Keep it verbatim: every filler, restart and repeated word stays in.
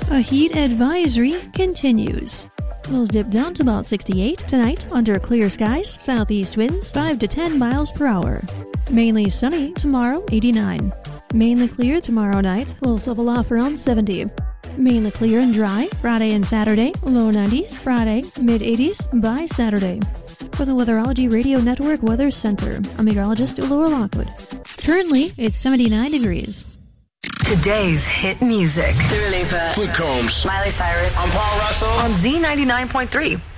A heat advisory continues. Lows dip down to about sixty-eight tonight under clear skies. Southeast winds five to ten miles per hour. Mainly sunny tomorrow, eighty-nine. Mainly clear tomorrow night. Lows level off around seventy. Mainly clear and dry Friday and Saturday. Low nineties. Friday, mid eighties by Saturday. For the Weatherology Radio Network Weather Center, I'm meteorologist Laura Lockwood. Currently, it's seventy-nine degrees. Today's hit music. Dua Lipa, Luke Combs, Miley Cyrus. I'm Paul Russell On Z ninety-nine point three.